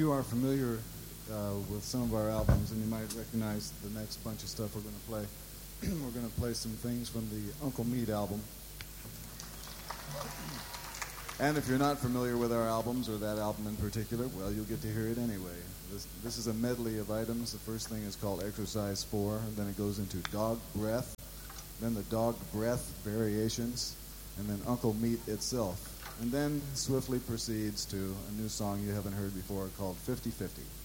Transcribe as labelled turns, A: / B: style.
A: you are familiar with some of our albums, and you might recognize the next bunch of stuff we're going to play. We're going to play some things from the Uncle Meat album. And if you're not familiar with our albums, or that album in particular, well, you'll get to hear it anyway. This is a medley of items. The first thing is called Exercise 4, and then it goes into Dog Breath, then the Dog Breath variations, and then Uncle Meat itself. And then swiftly proceeds to a new song you haven't heard before called 50-50.